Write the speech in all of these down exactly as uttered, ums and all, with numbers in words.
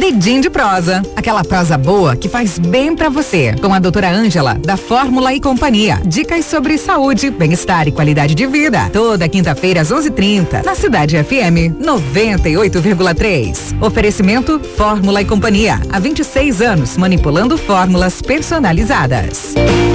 Rapidinho de prosa. Aquela prosa boa que faz bem pra você. Com a doutora Ângela, da Fórmula e Companhia. Dicas sobre saúde, bem-estar e qualidade de vida. Toda quinta-feira às onze e trinta, na Cidade F M noventa e oito vírgula três. Oferecimento Fórmula e Companhia. Há vinte e seis anos, manipulando fórmulas personalizadas.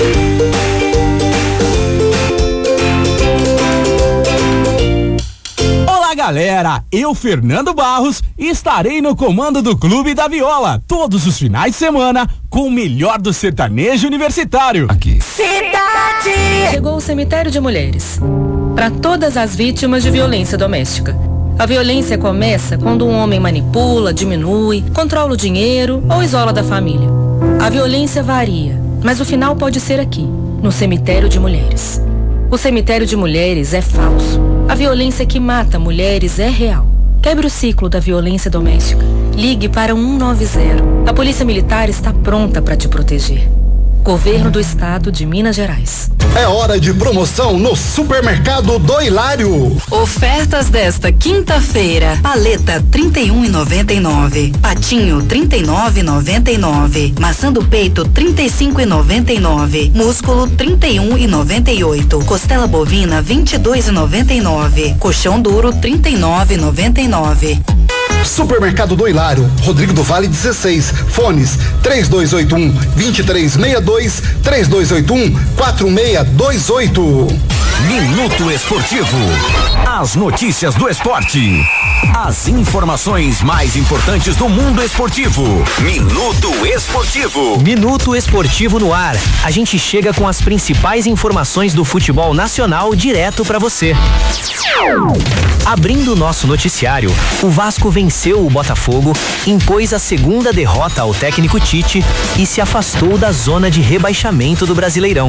Galera, eu, Fernando Barros, estarei no comando do Clube da Viola todos os finais de semana com o melhor do sertanejo universitário. Aqui. Cidade! Chegou o Cemitério de Mulheres para todas as vítimas de violência doméstica. A violência começa quando um homem manipula, diminui, controla o dinheiro ou isola da família. A violência varia, mas o final pode ser aqui, no Cemitério de Mulheres. O Cemitério de Mulheres é falso. A violência que mata mulheres é real. Quebre o ciclo da violência doméstica. Ligue para um nove zero. A Polícia Militar está pronta para te proteger. Governo do Estado de Minas Gerais. É hora de promoção no Supermercado do Hilário. Ofertas desta quinta-feira. Paleta trinta e um e noventa e nove. Patinho trinta e nove e noventa e nove. Maçã do peito trinta e cinco e noventa e nove. Músculo trinta e um e noventa e oito. Costela bovina vinte e dois e noventa e nove. Colchão duro trinta e nove e noventa e nove. Supermercado do Hilário, Rodrigo do Vale dezesseis, fones três dois oito um, dois três seis dois, três dois oito um, quatro seis dois oito. Minuto Esportivo. As notícias do esporte. As informações mais importantes do mundo esportivo. Minuto Esportivo. Minuto Esportivo no ar. A gente chega com as principais informações do futebol nacional direto para você. Abrindo o nosso noticiário, o Vasco venceu o Botafogo, impôs a segunda derrota ao técnico Tite e se afastou da zona de rebaixamento do Brasileirão.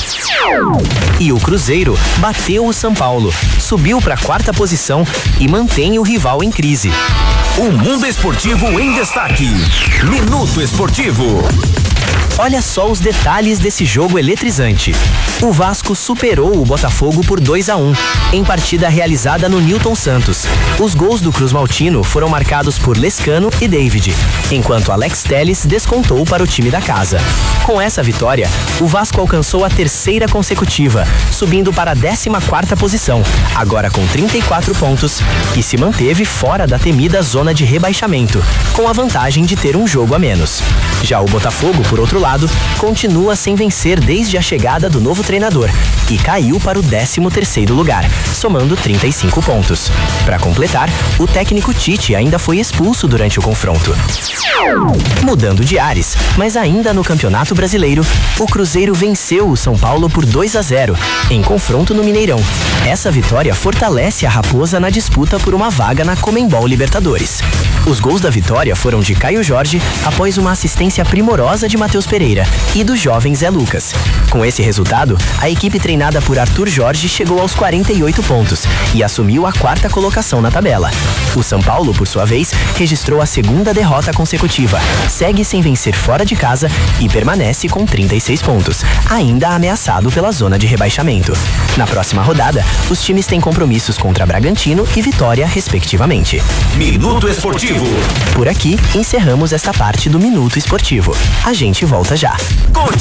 E o Cruzeiro bateu o São Paulo, subiu para a quarta posição e mantém o rival em crise. O mundo esportivo em destaque. Minuto Esportivo. Olha só os detalhes desse jogo eletrizante. O Vasco superou o Botafogo por dois a um, em partida realizada no Newton Santos. Os gols do Cruz Maltino foram marcados por Lescano e David, enquanto Alex Telles descontou para o time da casa. Com essa vitória, o Vasco alcançou a terceira consecutiva, subindo para a décima quarta posição, agora com trinta e quatro pontos, e se manteve fora da temida zona de rebaixamento, com a vantagem de ter um jogo a menos. Já o Botafogo, por outro lado, continua sem vencer desde a chegada do novo treinador e caiu para o décimo terceiro lugar, somando trinta e cinco pontos. Para completar, o técnico Tite ainda foi expulso durante o confronto. Mudando de ares, mas ainda no Campeonato Brasileiro, o Cruzeiro venceu o São Paulo por dois a zero, em confronto no Mineirão. Essa vitória fortalece a Raposa na disputa por uma vaga na Conmebol Libertadores. Os gols da vitória foram de Caio Jorge após uma assistência primorosa de Matheus Pereira e do jovem Zé Lucas. Com esse resultado, a equipe treinada por Arthur Jorge chegou aos quarenta e oito pontos e assumiu a quarta colocação na tabela. O São Paulo, por sua vez, registrou a segunda derrota consecutiva, segue sem vencer fora de casa e permanece com trinta e seis pontos, ainda ameaçado pela zona de rebaixamento. Na próxima rodada, os times têm compromissos contra Bragantino e Vitória, respectivamente. Minuto Esportivo. Por aqui, encerramos esta parte do Minuto Esportivo. A gente volta já.